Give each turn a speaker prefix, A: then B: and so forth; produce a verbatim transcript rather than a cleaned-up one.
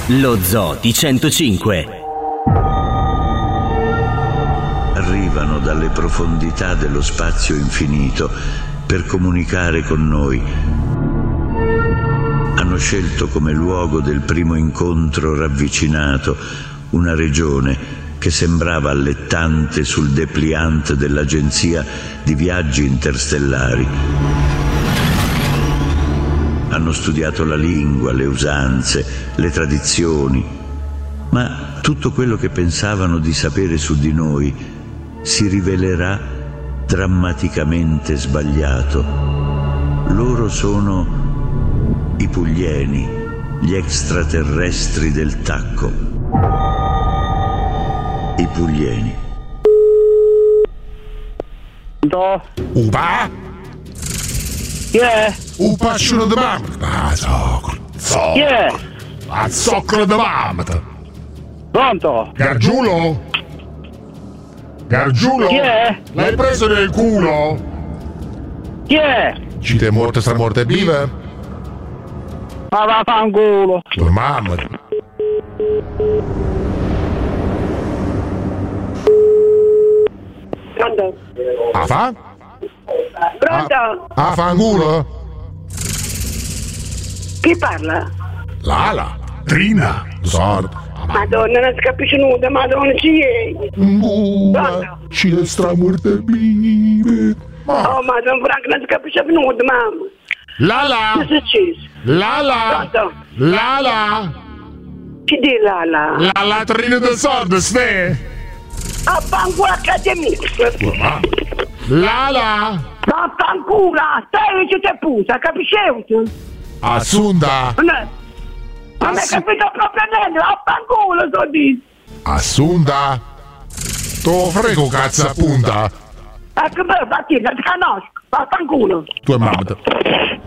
A: Lo Zoo di centocinque.
B: Arrivano dalle profondità dello spazio infinito per comunicare con noi. Hanno scelto come luogo del primo incontro ravvicinato una regione che sembrava allettante sul dépliant dell'agenzia di viaggi interstellari. Hanno studiato la lingua, le usanze, le tradizioni, ma tutto quello che pensavano di sapere su di noi si rivelerà drammaticamente sbagliato. Loro sono i Puglieni, gli extraterrestri del tacco. I Puglieni.
C: Upa?
D: Chi è?
C: Upa sciuro de mamma. Ah, zoccolo. Zoccolo.
D: Chi è?
C: Ah, zoccolo de mamma.
D: Pronto?
C: Gargiulo? Gargiulo?
D: Chi è?
C: L'hai preso nel culo?
D: Chi è?
C: Ci te morte sta morte viva?
D: Ma vaffanculo.
C: Tua mamma.
E: Pronto?
C: Ah, fa?
E: Pronto?
C: Ah, fanculo?
E: Chi parla?
C: Lala. Trina. Sordo.
E: Madonna, non si capisce nulla, madonna, ci è.
C: Buona. Ci te sta morte viva.
E: Oh, madonna, Franco, non si capisce nulla, mamma.
C: Lala.
E: Che è successo?
C: Lala.
E: Pronto?
C: Lala.
E: Chi di Lala?
C: La latrina del sordo, ste.
E: Vaffanculo accademia.
C: Lala.
E: Vaffanculo, stai che te puta, capisci?
C: Assunta.
E: Non è non hai capito proprio niente, vaffanculo, sto dicendo.
C: Assunta. To frego cazzo appunta.
E: Ecco, beh, Mattina, ti conosco, vaffanculo.
C: Tua mamma.